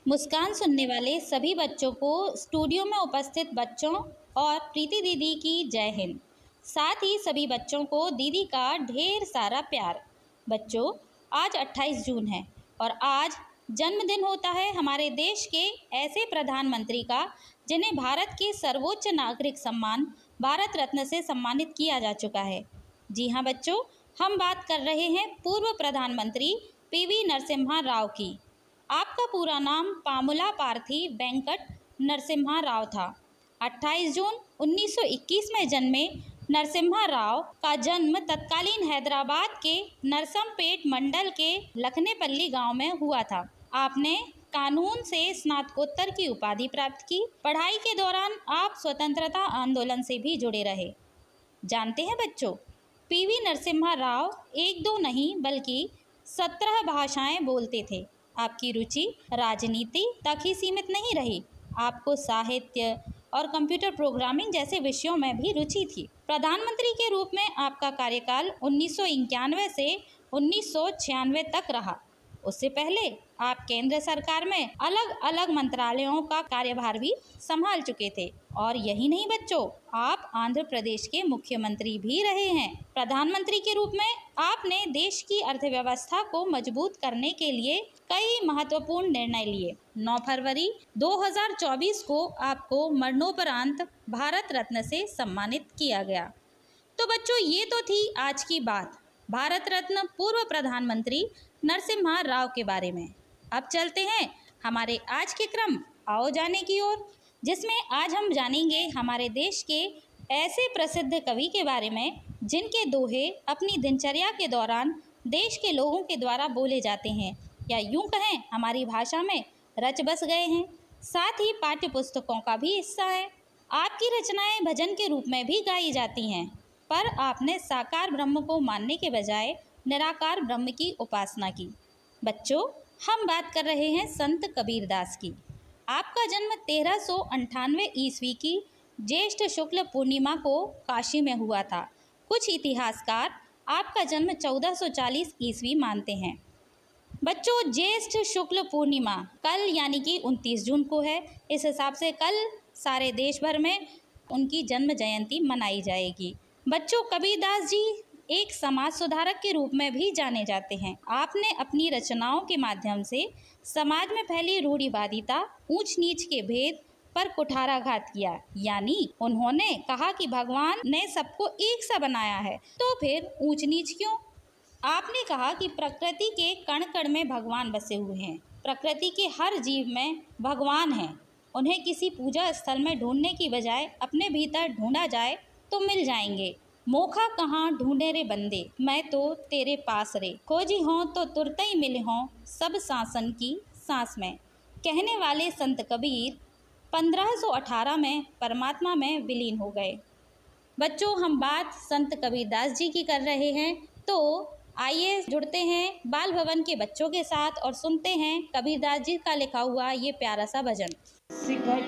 मुस्कान सुनने वाले सभी बच्चों को स्टूडियो में उपस्थित बच्चों और प्रीति दीदी की जय हिंद। साथ ही सभी बच्चों को दीदी का ढेर सारा प्यार। बच्चों, आज 28 जून है और आज जन्मदिन होता है हमारे देश के ऐसे प्रधानमंत्री का जिन्हें भारत के सर्वोच्च नागरिक सम्मान भारत रत्न से सम्मानित किया जा चुका है। जी हाँ बच्चों, हम बात कर रहे हैं पूर्व प्रधानमंत्री पीवी नरसिम्हा राव की। आपका पूरा नाम पामुला पार्थी वेंकट नरसिम्हा राव था। 28 जून 1921 में जन्मे नरसिम्हा राव का जन्म तत्कालीन हैदराबाद के नरसमपेट मंडल के लखनेपल्ली गांव में हुआ था। आपने कानून से स्नातकोत्तर की उपाधि प्राप्त की। पढ़ाई के दौरान आप स्वतंत्रता आंदोलन से भी जुड़े रहे। जानते हैं बच्चों, पीवी नरसिम्हा राव एक दो नहीं बल्कि 17 भाषाएं बोलते थे। आपकी रुचि राजनीति तक ही सीमित नहीं रही, आपको साहित्य और कंप्यूटर प्रोग्रामिंग जैसे विषयों में भी रुचि थी। प्रधानमंत्री के रूप में आपका कार्यकाल 1991 से 1996 तक रहा। उससे पहले आप केंद्र सरकार में अलग अलग मंत्रालयों का कार्यभार भी संभाल चुके थे। और यही नहीं बच्चों, आप आंध्र प्रदेश के मुख्यमंत्री भी रहे हैं। प्रधानमंत्री के रूप में आपने देश की अर्थव्यवस्था को मजबूत करने के लिए कई महत्वपूर्ण निर्णय लिए। 9 फरवरी 2024 को आपको मरणोपरांत भारत रत्न से सम्मानित किया गया। तो बच्चों, ये तो थी आज की बात भारत रत्न पूर्व प्रधानमंत्री नरसिम्हा राव के बारे में। अब चलते हैं हमारे आज के क्रम आओ जाने की ओर, जिसमें आज हम जानेंगे हमारे देश के ऐसे प्रसिद्ध कवि के बारे में जिनके दोहे अपनी दिनचर्या के दौरान देश के लोगों के द्वारा बोले जाते हैं, या यूं कहें हमारी भाषा में रच बस गए हैं। साथ ही पाठ्य पुस्तकों का भी हिस्सा है। आपकी रचनाएं भजन के रूप में भी गाई जाती हैं, पर आपने साकार ब्रह्म को मानने के बजाय निराकार ब्रह्म की उपासना की। बच्चों, हम बात कर रहे हैं संत कबीरदास की। आपका जन्म 1398 ईस्वी की ज्येष्ठ शुक्ल पूर्णिमा को काशी में हुआ था। कुछ इतिहासकार आपका जन्म 1440 ईस्वी मानते हैं। बच्चों, ज्येष्ठ शुक्ल पूर्णिमा कल यानी कि 29 जून को है। इस हिसाब से कल सारे देश भर में उनकी जन्म जयंती मनाई जाएगी। बच्चों, कबीरदास जी एक समाज सुधारक के रूप में भी जाने जाते हैं। आपने अपनी रचनाओं के माध्यम से समाज में फैली रूढ़िवादिता, ऊंच नीच के भेद पर कुठाराघात किया। यानी उन्होंने कहा कि भगवान ने सबको एक सा बनाया है, तो फिर ऊंच नीच क्यों? आपने कहा कि प्रकृति के कण कण में भगवान बसे हुए हैं। प्रकृति के हर जीव में भगवान है। उन्हें किसी पूजा स्थल में ढूंढने की बजाय अपने भीतर ढूंढा जाए तो मिल जाएंगे। मोखा कहाँ ढूंढे रे बंदे, मैं तो तेरे पास रे, खोजी हों तो तुरते ही मिले हों सब सांसन की सांस में। कहने वाले संत कबीर 1518 में परमात्मा में विलीन हो गए। बच्चों, हम बात संत कबीरदास जी की कर रहे हैं, तो आइए जुड़ते हैं बाल भवन के बच्चों के साथ और सुनते हैं कबीरदास जी का लिखा हुआ ये प्यारा सा भजन।